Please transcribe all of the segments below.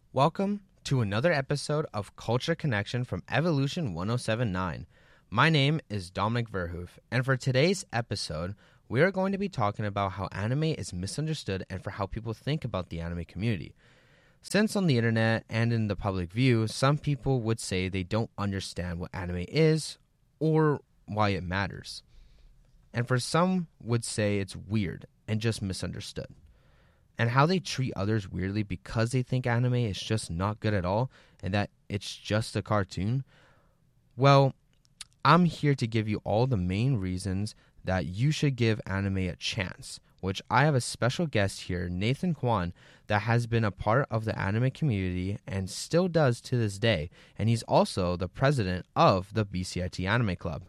Welcome to another episode of Culture Connection from Evolution 1079. My name is Dominic Verhoof, and for today's episode, we are going to be talking about how anime is misunderstood and for how people think about the anime community. Since on the internet and in the public view, some people would say they don't understand what anime is or why it matters. And for some would say it's weird and just misunderstood. And how they treat others weirdly because they think anime is just not good at all and that it's just a cartoon. Well, I'm here to give you all the main reasons that you should give anime a chance, which I have a special guest here, Nathan Kwan, that has been a part of the anime community and still does to this day, and he's also the president of the BCIT Anime Club.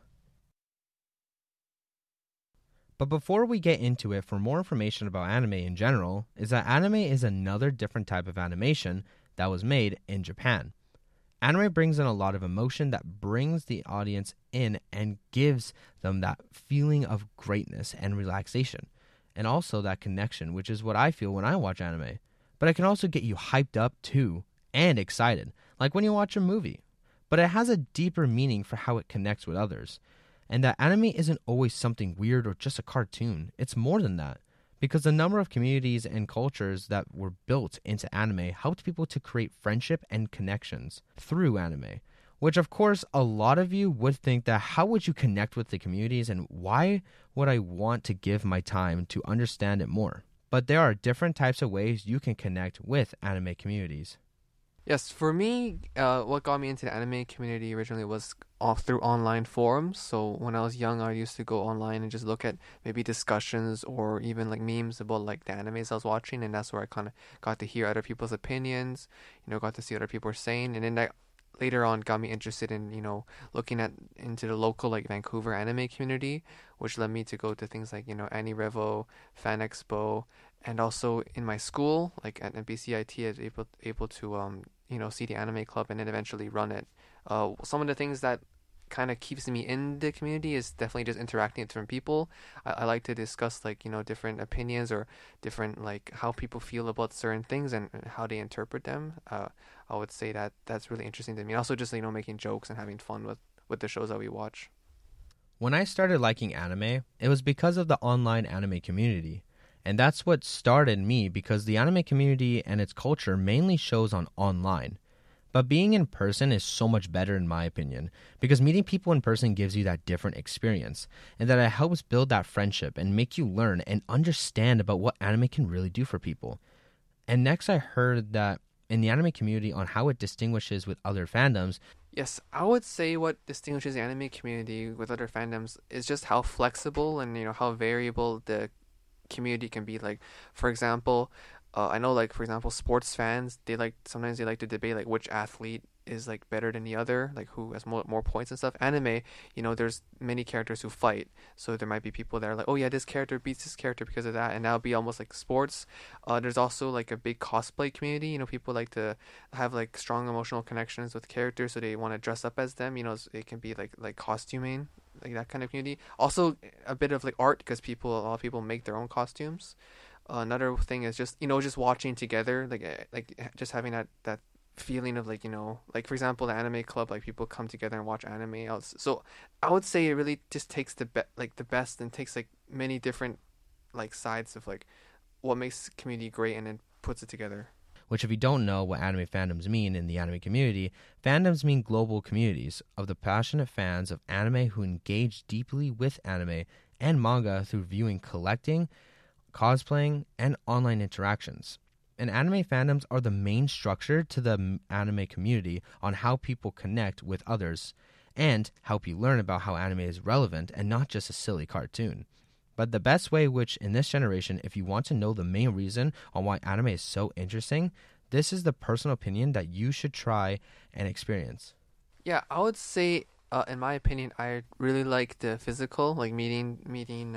But before we get into it, for more information about anime in general, is that anime is another different type of animation that was made in Japan. Anime brings in a lot of emotion that brings the audience in and gives them that feeling of greatness and relaxation, and also that connection, which is what I feel when I watch anime. But it can also get you hyped up too, and excited, like when you watch a movie. But it has a deeper meaning for how it connects with others. And that anime isn't always something weird or just a cartoon. It's more than that. Because the number of communities and cultures that were built into anime helped people to create friendship and connections through anime. Which, of course, a lot of you would think that how would you connect with the communities and why would I want to give my time to understand it more? But there are different types of ways you can connect with anime communities. Yes, for me, what got me into the anime community originally was off through online forums. So when I was young, I used to go online and just look at maybe discussions or even like memes about like the animes I was watching, and that's where I kind of got to hear other people's opinions. Got to see what other people were saying, and then that later on got me interested in looking at into the local like Vancouver anime community, which led me to go to things like AniRevo, Fan Expo, and also in my school, like at BCIT, I was able to see the anime club and then eventually run it. Some of the things that kind of keeps me in the community is definitely just interacting with different people. I like to discuss like different opinions or different like how people feel about certain things and how they interpret them. I would say that that's really interesting to me. Also, just making jokes and having fun with the shows that we watch. When I started liking anime, it was because of the online anime community. And that's what started me because the anime community and its culture mainly shows on online. But being in person is so much better in my opinion because meeting people in person gives you that different experience and that it helps build that friendship and make you learn and understand about what anime can really do for people. And next I heard that in the anime community on how it distinguishes with other fandoms. Yes, I would say what distinguishes the anime community with other fandoms is just how flexible and how variable the community can be. Like, for example, I know, like, for example, sports fans, sometimes they like to debate like which athlete is like better than the other, like who has more points and stuff. Anime, there's many characters who fight, so there might be people that are like, oh yeah, this character beats this character because of that, and that'll be almost like sports. There's also like a big cosplay community. People like to have like strong emotional connections with characters, so they want to dress up as them. It can be like costuming, like that kind of community. Also, a bit of like art because a lot of people make their own costumes. Another thing is just watching together, like just having that feeling of like for example the anime club, like people come together and watch anime else. So I would say it really just takes the best and takes like many different like sides of like what makes community great and then puts it together. Which, if you don't know what anime fandoms mean in the anime community, fandoms mean global communities of the passionate fans of anime who engage deeply with anime and manga through viewing, collecting, cosplaying, and online interactions. And anime fandoms are the main structure to the anime community on how people connect with others and help you learn about how anime is relevant and not just a silly cartoon. But the best way, which in this generation, if you want to know the main reason on why anime is so interesting, this is the personal opinion that you should try and experience. Yeah, I would say, in my opinion, I really like the physical, like meeting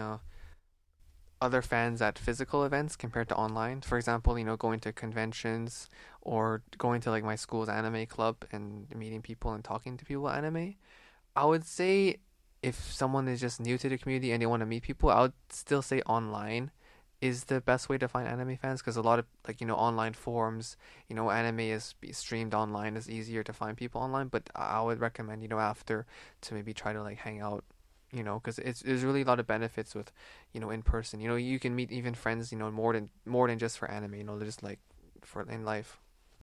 other fans at physical events compared to online. For example, going to conventions or going to like my school's anime club and meeting people and talking to people about anime. I would say if someone is just new to the community and they want to meet people, I would still say online is the best way to find anime fans, because a lot of like online forums, anime is streamed online, is easier to find people online. But I would recommend after to maybe try to like hang out, because there's really a lot of benefits with in person. You can meet even friends more than just for anime, just like for in life.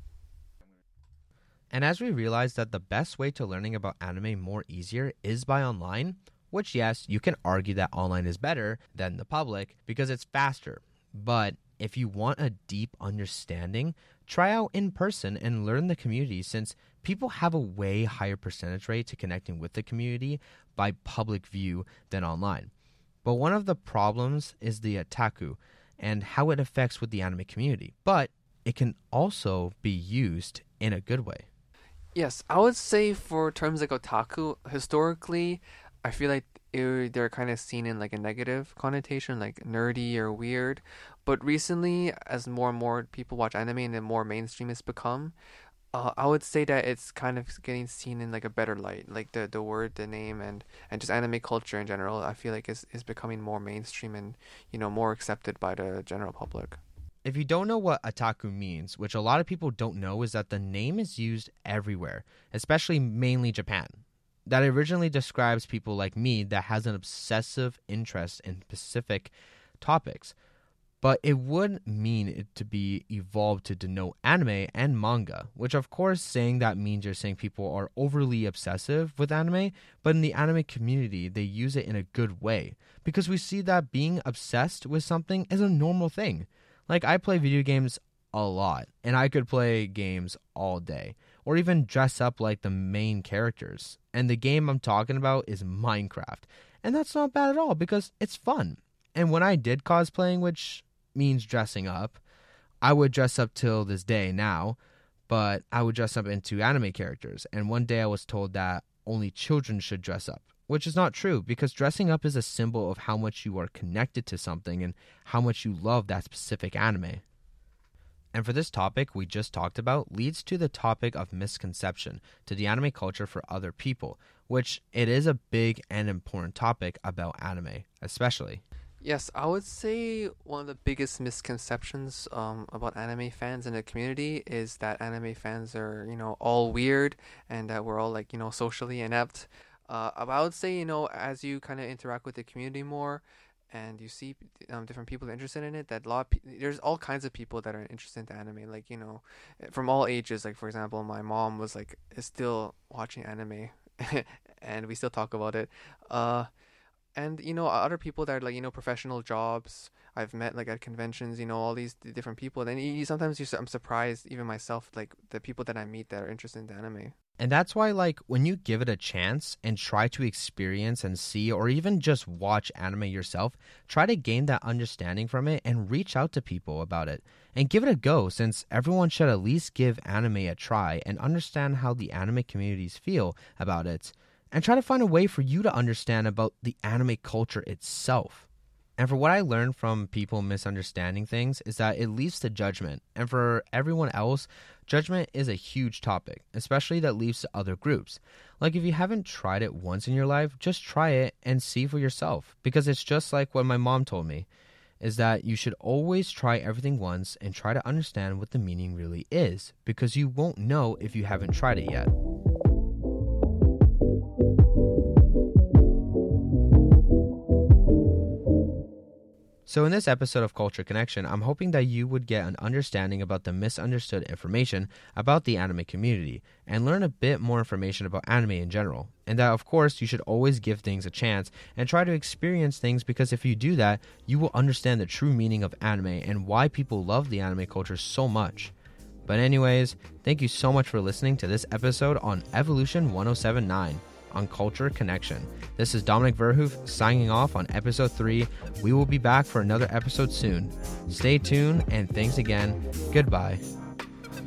And as we realize that the best way to learning about anime more easier is by online, which yes, you can argue that online is better than the public because it's faster. But if you want a deep understanding, try out in person and learn the community, since people have a way higher percentage rate to connecting with the community by public view than online. But one of the problems is the otaku and how it affects with the anime community. But it can also be used in a good way. Yes, I would say for terms like otaku, historically, I feel like they're kind of seen in like a negative connotation, like nerdy or weird. But recently, as more and more people watch anime and the more mainstream it's become, I would say that it's kind of getting seen in like a better light. Like the word, the name, and just anime culture in general, I feel like is becoming more mainstream and more accepted by the general public. If you don't know what otaku means, which a lot of people don't know, is that the name is used everywhere, especially mainly Japan. That originally describes people like me that has an obsessive interest in specific topics. But it would mean it to be evolved to denote anime and manga, which of course saying that means you're saying people are overly obsessive with anime, but in the anime community, they use it in a good way because we see that being obsessed with something is a normal thing. Like, I play video games a lot, and I could play games all day, or even dress up like the main characters. And the game I'm talking about is Minecraft. And that's not bad at all, because it's fun. And when I did cosplaying, which means dressing up, I would dress up till this day now, but I would dress up into anime characters. And one day I was told that only children should dress up, which is not true, because dressing up is a symbol of how much you are connected to something and how much you love that specific anime. And for this topic we just talked about leads to the topic of misconception to the anime culture for other people, which it is a big and important topic about anime, especially. Yes, I would say one of the biggest misconceptions about anime fans in the community is that anime fans are, all weird and that we're all like, socially inept. I would say, as you kind of interact with the community more and you see different people that are interested in it, that there's all kinds of people that are interested in anime, like, from all ages. Like, for example, my mom is still watching anime and we still talk about it. And other people that are like professional jobs I've met like at conventions, all these different people. Then I'm surprised even myself, like the people that I meet that are interested in anime. And that's why, like, when you give it a chance and try to experience and see, or even just watch anime yourself, try to gain that understanding from it and reach out to people about it and give it a go, since everyone should at least give anime a try and understand how the anime communities feel about it, and try to find a way for you to understand about the anime culture itself. And for what I learned from people misunderstanding things is that it leads to judgment. And for everyone else, judgment is a huge topic, especially that leads to other groups. Like, if you haven't tried it once in your life, just try it and see for yourself. Because it's just like what my mom told me, is that you should always try everything once and try to understand what the meaning really is. Because you won't know if you haven't tried it yet. So in this episode of Culture Connection, I'm hoping that you would get an understanding about the misunderstood information about the anime community and learn a bit more information about anime in general. And that, of course, you should always give things a chance and try to experience things, because if you do that, you will understand the true meaning of anime and why people love the anime culture so much. But anyways, thank you so much for listening to this episode on Evolution 1079. On Culture Connection. This is Dominic Verhoef signing off on episode 3. We will be back for another episode soon. Stay tuned, and thanks again. Goodbye.